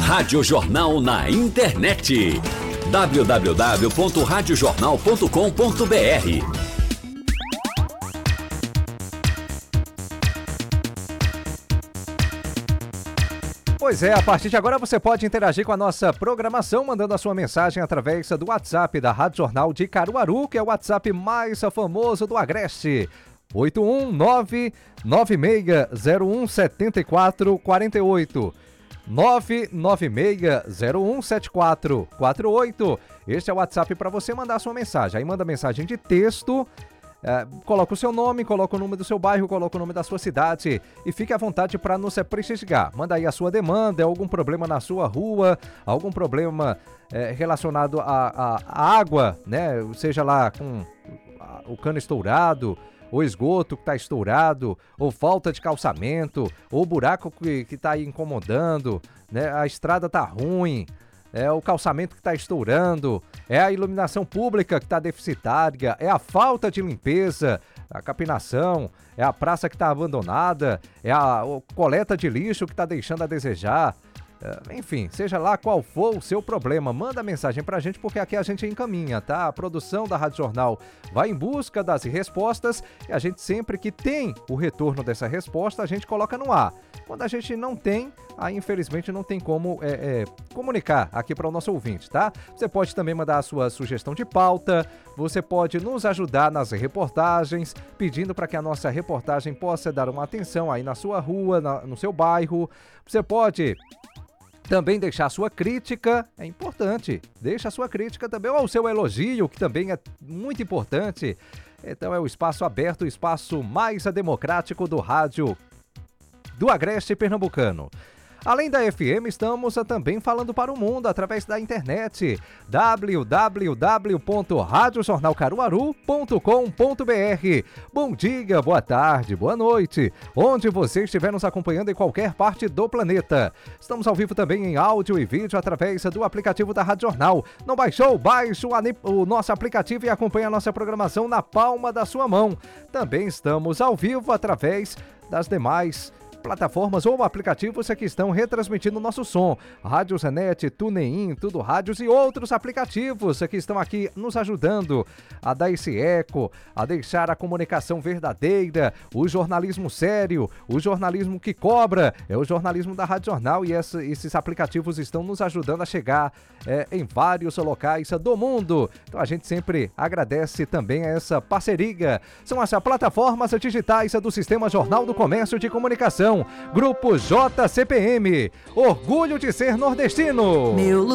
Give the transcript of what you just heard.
Rádio Jornal na internet. www.radiojornal.com.br. Pois é, a partir de agora você pode interagir com a nossa programação, mandando a sua mensagem através do WhatsApp da Rádio Jornal de Caruaru, que é o WhatsApp mais famoso do Agreste. 819-9601-7448. 996017448. Este é o WhatsApp para você mandar a sua mensagem. Aí manda mensagem de texto. Coloca o seu nome, coloca o nome do seu bairro, coloca o nome da sua cidade e fique à vontade para nos prestigiar. Manda aí a sua demanda, algum problema na sua rua, algum problema relacionado à água, né? Seja lá com o cano estourado, ou esgoto que está estourado, ou falta de calçamento, ou buraco que está aí incomodando, né? A estrada está ruim. É o calçamento que está estourando, é a iluminação pública que está deficitária, é a falta de limpeza, a capinação, é a praça que está abandonada, é a coleta de lixo que está deixando a desejar. Enfim, seja lá qual for o seu problema, manda mensagem pra gente, porque aqui a gente encaminha, tá? A produção da Rádio Jornal vai em busca das respostas e a gente sempre que tem o retorno dessa resposta, a gente coloca no ar. Quando a gente não tem, aí infelizmente não tem como comunicar aqui para o nosso ouvinte, tá? Você pode também mandar a sua sugestão de pauta, você pode nos ajudar nas reportagens, pedindo para que a nossa reportagem possa dar uma atenção aí na sua rua, no seu bairro. Você pode também deixar sua crítica, é importante. Deixa a sua crítica também, ou o seu elogio, que também é muito importante. Então é o espaço aberto, o espaço mais democrático do rádio do Agreste Pernambucano. Além da FM, estamos também falando para o mundo através da internet, www.radiojornalcaruaru.com.br. Bom dia, boa tarde, boa noite, onde você estiver nos acompanhando em qualquer parte do planeta. Estamos ao vivo também em áudio e vídeo através do aplicativo da Rádio Jornal. Não baixou? Baixe o nosso aplicativo e acompanhe a nossa programação na palma da sua mão. Também estamos ao vivo através das demais plataformas ou aplicativos que estão retransmitindo o nosso som. Rádio Zenet, TuneIn, Tudo Rádios e outros aplicativos que estão aqui nos ajudando a dar esse eco, a deixar a comunicação verdadeira, o jornalismo sério, o jornalismo que cobra, é o jornalismo da Rádio Jornal, e esses aplicativos estão nos ajudando a chegar em vários locais do mundo. Então a gente sempre agradece também a essa parceria. São as plataformas digitais do Sistema Jornal do Comércio de Comunicação. Grupo JCPM, orgulho de ser nordestino.